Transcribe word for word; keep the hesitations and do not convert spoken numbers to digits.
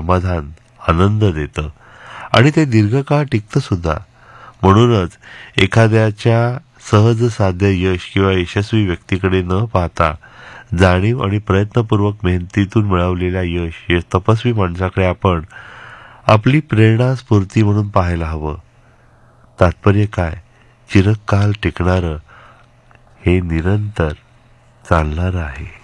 समाधान, आनंद देतं आणि ते दीर्घकाळ टिकतं सुद्धा. म्हणूनच एखाद्याच्या सहज साध्य यश किंवा यशस्वी व्यक्तीकडे न पाहता जाणीव आणि प्रयत्नपूर्वक मेहनतीतून मिळवलेल्या यश हे तपस्वी माणसाकडे आपण आपली प्रेरणा स्फूर्ती म्हणून पाहायला हवं. तात्पर्य काय, चिरकाल टिकणारं, हे निरंतर चालणारं आहे.